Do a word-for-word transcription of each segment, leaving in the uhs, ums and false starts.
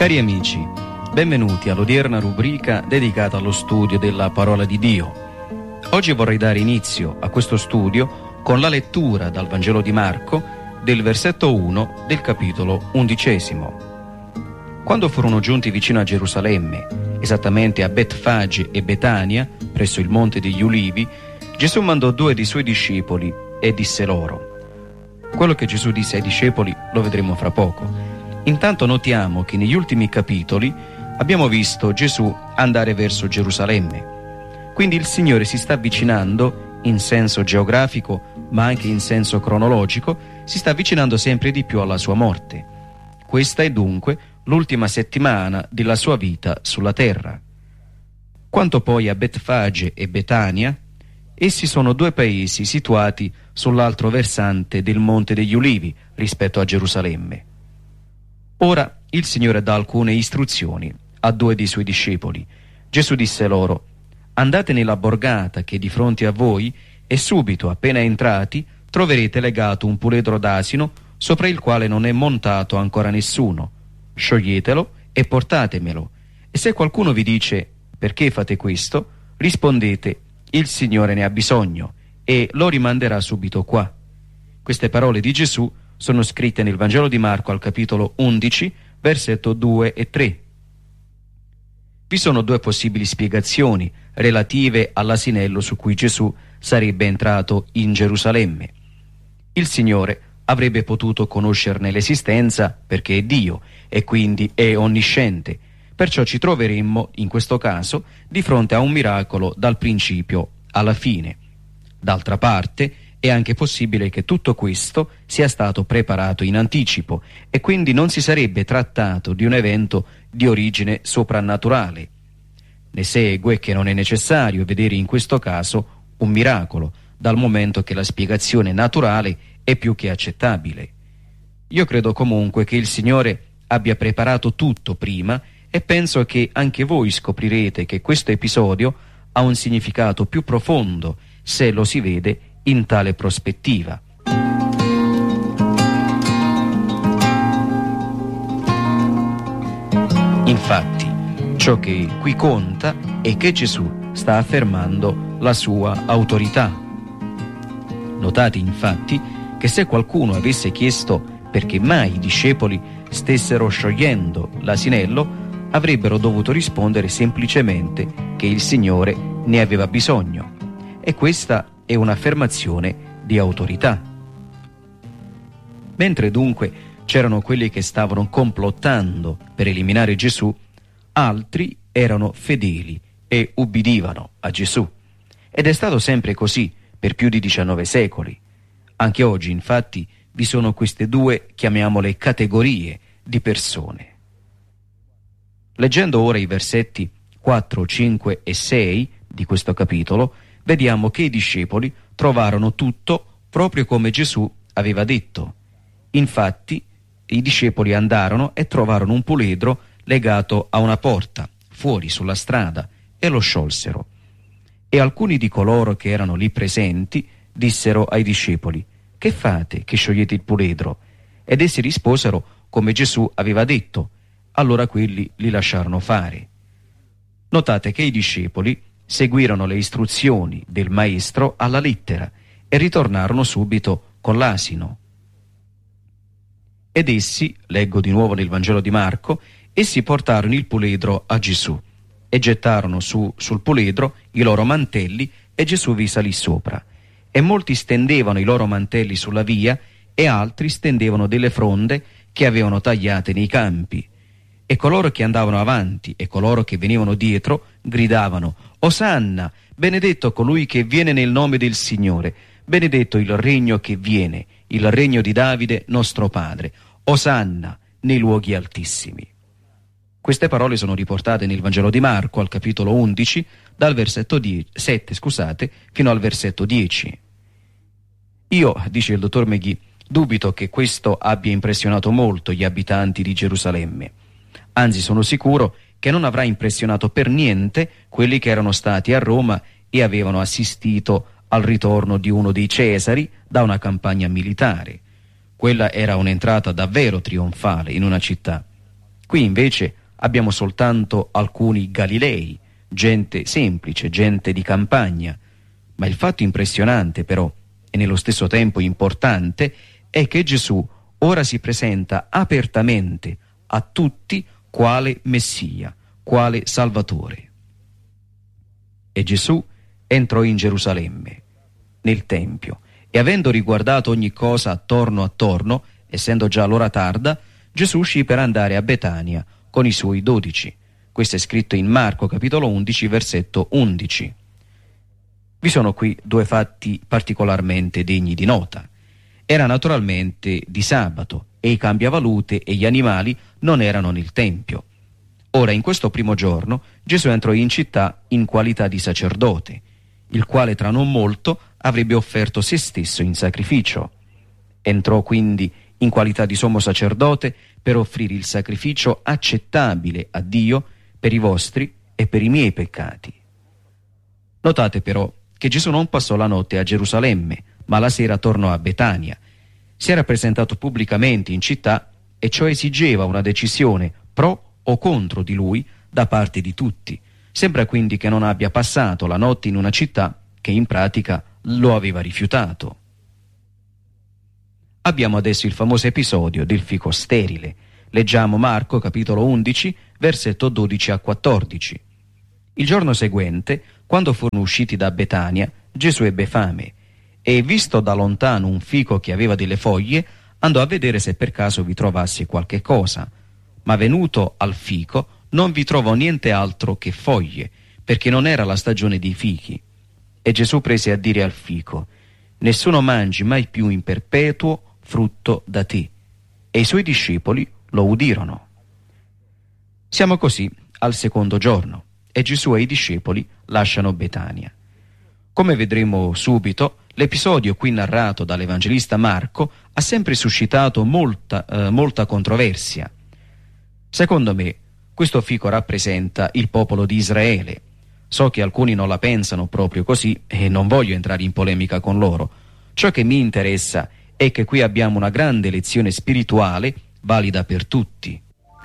Cari amici, benvenuti all'odierna rubrica dedicata allo studio della parola di Dio. Oggi vorrei dare inizio a questo studio con la lettura dal Vangelo di Marco del versetto uno del capitolo undicesimo. Quando furono giunti vicino a Gerusalemme, esattamente a Betfage e Betania, presso il Monte degli Ulivi, Gesù mandò due dei suoi discepoli e disse loro. Quello che Gesù disse ai discepoli lo vedremo fra poco. Intanto notiamo che negli ultimi capitoli abbiamo visto Gesù andare verso Gerusalemme. Quindi il Signore si sta avvicinando in senso geografico, ma anche in senso cronologico, si sta avvicinando sempre di più alla sua morte. Questa è dunque l'ultima settimana della sua vita sulla terra. Quanto poi a Betfage e Betania, essi sono due paesi situati sull'altro versante del Monte degli Ulivi rispetto a Gerusalemme. Ora il Signore dà alcune istruzioni a due dei suoi discepoli. Gesù disse loro: andate nella borgata che è di fronte a voi e subito, appena entrati, troverete legato un puledro d'asino sopra il quale non è montato ancora nessuno. Scioglietelo e portatemelo. E se qualcuno vi dice: perché fate questo? Rispondete: il Signore ne ha bisogno e lo rimanderà subito qua. Queste parole di Gesù sono scritte nel Vangelo di Marco al capitolo undici, versetto due e tre. Vi sono due possibili spiegazioni relative all'asinello su cui Gesù sarebbe entrato in Gerusalemme. Il Signore avrebbe potuto conoscerne l'esistenza perché è Dio e quindi è onnisciente. Perciò ci troveremmo, in questo caso, di fronte a un miracolo dal principio alla fine. D'altra parte, è anche possibile che tutto questo sia stato preparato in anticipo e quindi non si sarebbe trattato di un evento di origine soprannaturale. Ne segue che non è necessario vedere in questo caso un miracolo, dal momento che la spiegazione naturale è più che accettabile. Io credo comunque che il Signore abbia preparato tutto prima e penso che anche voi scoprirete che questo episodio ha un significato più profondo se lo si vede in tale prospettiva. Infatti, ciò che qui conta è che Gesù sta affermando la sua autorità. Notate infatti che se qualcuno avesse chiesto perché mai i discepoli stessero sciogliendo l'asinello, avrebbero dovuto rispondere semplicemente che il Signore ne aveva bisogno. E questa è un'affermazione di autorità. Mentre dunque c'erano quelli che stavano complottando per eliminare Gesù, altri erano fedeli e ubbidivano a Gesù. Ed è stato sempre così per più di diciannove secoli. Anche oggi, infatti, vi sono queste due, chiamiamole, categorie di persone. Leggendo ora i versetti quattro, cinque e sei di questo capitolo, vediamo che i discepoli trovarono tutto proprio come Gesù aveva detto. Infatti, i discepoli andarono e trovarono un puledro legato a una porta, fuori sulla strada, e lo sciolsero. E alcuni di coloro che erano lì presenti dissero ai discepoli: che fate che sciogliete il puledro? Ed essi risposero come Gesù aveva detto. Allora quelli li lasciarono fare. Notate che i discepoli seguirono le istruzioni del maestro alla lettera e ritornarono subito con l'asino. Ed essi, leggo di nuovo nel Vangelo di Marco, essi portarono il puledro a Gesù e gettarono su sul puledro i loro mantelli e Gesù vi salì sopra. E molti stendevano i loro mantelli sulla via e altri stendevano delle fronde che avevano tagliate nei campi. E coloro che andavano avanti e coloro che venivano dietro gridavano: Osanna, benedetto colui che viene nel nome del Signore, benedetto il regno che viene, il regno di Davide nostro padre, Osanna nei luoghi altissimi. Queste parole sono riportate nel Vangelo di Marco al capitolo undici, dal versetto sette, scusate, fino al versetto dieci. Io, dice il dottor Meghi, dubito che questo abbia impressionato molto gli abitanti di Gerusalemme. Anzi, sono sicuro che non avrà impressionato per niente quelli che erano stati a Roma e avevano assistito al ritorno di uno dei Cesari da una campagna militare. Quella era un'entrata davvero trionfale in una città. Qui invece abbiamo soltanto alcuni Galilei, gente semplice, gente di campagna. Ma il fatto impressionante però, e nello stesso tempo importante, è che Gesù ora si presenta apertamente a tutti quale Messia, quale Salvatore. E Gesù entrò in Gerusalemme, nel Tempio, e avendo riguardato ogni cosa attorno attorno, essendo già l'ora tarda, Gesù uscì per andare a Betania con i suoi dodici. Questo è scritto in Marco capitolo undici, versetto undici. Vi sono qui due fatti particolarmente degni di nota. Era naturalmente di sabato e i cambiavalute e gli animali non erano nel Tempio. Ora, in questo primo giorno, Gesù entrò in città in qualità di sacerdote, il quale tra non molto avrebbe offerto se stesso in sacrificio. Entrò quindi in qualità di sommo sacerdote per offrire il sacrificio accettabile a Dio per i vostri e per i miei peccati. Notate però che Gesù non passò la notte a Gerusalemme, ma la sera tornò a Betania. Si era presentato pubblicamente in città e ciò esigeva una decisione pro o contro di lui da parte di tutti. Sembra quindi che non abbia passato la notte in una città che in pratica lo aveva rifiutato. Abbiamo adesso il famoso episodio del fico sterile. Leggiamo Marco capitolo undici, versetto dodici a quattordici. Il giorno seguente, quando furono usciti da Betania, Gesù ebbe fame e, visto da lontano un fico che aveva delle foglie, andò a vedere se per caso vi trovasse qualche cosa. Ma venuto al fico non vi trovò niente altro che foglie, perché non era la stagione dei fichi. E Gesù prese a dire al fico: «Nessuno mangi mai più in perpetuo frutto da te». E i suoi discepoli lo udirono. Siamo così al secondo giorno e Gesù e i discepoli lasciano Betania. Come vedremo subito, l'episodio qui narrato dall'evangelista Marco ha sempre suscitato molta, eh, molta controversia. Secondo me, questo fico rappresenta il popolo di Israele. So che alcuni non la pensano proprio così e non voglio entrare in polemica con loro. Ciò che mi interessa è che qui abbiamo una grande lezione spirituale valida per tutti.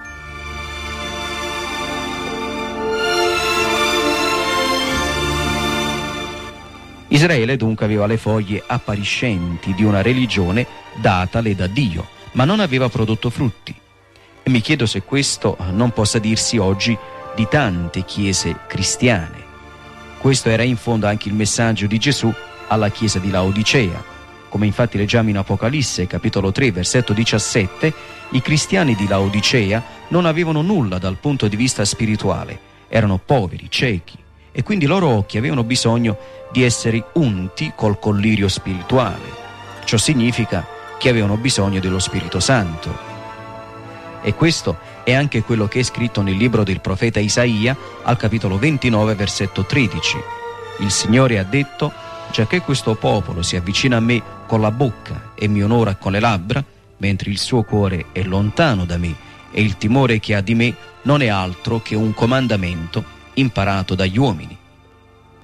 Israele dunque aveva le foglie appariscenti di una religione datale da Dio, ma non aveva prodotto frutti. E mi chiedo se questo non possa dirsi oggi di tante chiese cristiane. Questo era in fondo anche il messaggio di Gesù alla chiesa di Laodicea. Come infatti leggiamo in Apocalisse, capitolo tre, versetto diciassette, i cristiani di Laodicea non avevano nulla dal punto di vista spirituale, erano poveri, ciechi, e quindi i loro occhi avevano bisogno di essere unti col collirio spirituale. Ciò significa che avevano bisogno dello Spirito Santo. E questo è anche quello che è scritto nel libro del profeta Isaia, al capitolo ventinove, versetto tredici. Il Signore ha detto: giacché questo popolo si avvicina a me con la bocca e mi onora con le labbra, mentre il suo cuore è lontano da me e il timore che ha di me non è altro che un comandamento imparato dagli uomini.